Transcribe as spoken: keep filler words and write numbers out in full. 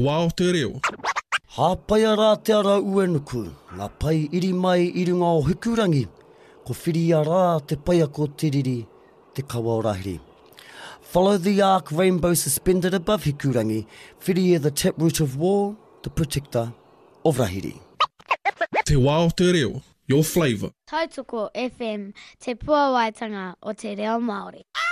wā o te reo. Hāpaia rā te ara uenuku, ngā pai iri mai i runga o Hukurangi, ko whiria rā te paia ko tiriri, te kawa o Rahiri. Follow the arc rainbow suspended above Hikurangi, whiria the taproot of war, the protector of Rahiri. Te wā o te reo, your flavour. Tautoko F M, te puawaitanga o te reo Māori.